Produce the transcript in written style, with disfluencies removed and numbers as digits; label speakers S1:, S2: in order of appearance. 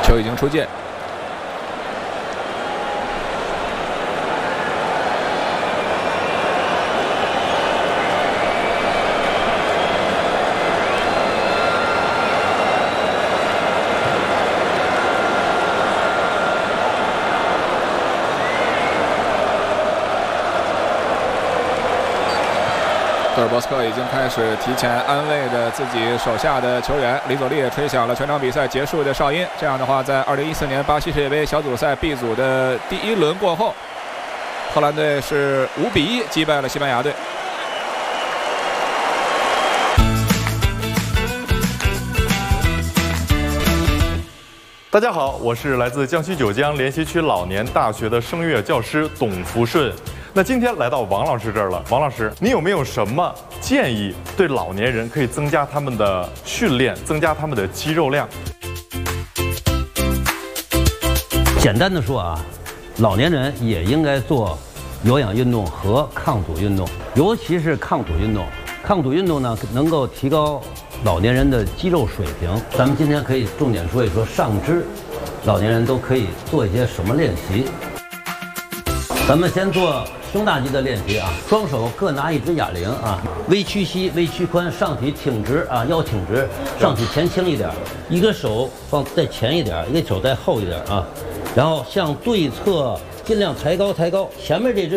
S1: 球已经出界。德尔波斯克已经开始提前安慰着自己手下的球员，里佐利也吹响了全场比赛结束的哨音。这样的话，在2014年巴西世界杯小组赛 B 组的第1轮过后，荷兰队是5-1击败了西班牙队。
S2: 大家好，我是来自江西九江莲溪区老年大学的声乐教师董福顺。那今天来到王老师这儿了，王老师，你有没有什么建议对老年人可以增加他们的训练，增加他们的肌肉量？
S3: 简单的说啊，老年人也应该做有氧运动和抗阻运动，尤其是抗阻运动。抗阻运动呢，能够提高老年人的肌肉水平。咱们今天可以重点说一说上肢，老年人都可以做一些什么练习。咱们先做胸大肌的练习啊，双手各拿一只哑铃啊，微屈膝、微屈髋，上体挺直啊，腰挺直，上体前倾一点，一个手放再前一点，一个手再后一点啊，然后向对侧尽量抬高，前面这只